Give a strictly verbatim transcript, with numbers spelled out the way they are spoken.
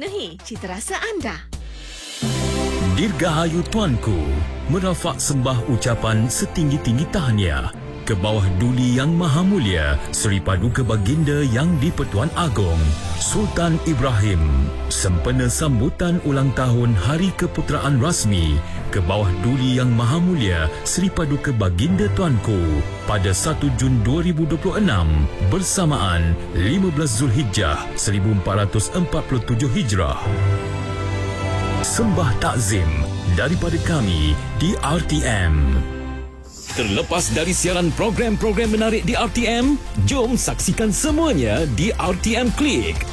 memenuhi citarasa anda. Dirgahayu Tuanku, merafak sembah ucapan setinggi-tinggi tahniah ke bawah Duli Yang Maha Mulia Seri Paduka Baginda Yang di-Pertuan Agong Sultan Ibrahim sempena sambutan ulang tahun Hari Keputeraan Rasmi ke bawah Duli Yang Maha Mulia Seri Paduka Baginda Tuanku pada satu Jun dua ribu dua puluh enam bersamaan lima belas Zulhijjah seribu empat ratus empat puluh tujuh Hijrah. Sembah takzim daripada kami di R T M. Terlepas dari siaran program-program menarik di R T M, jom saksikan semuanya di R T M Klik.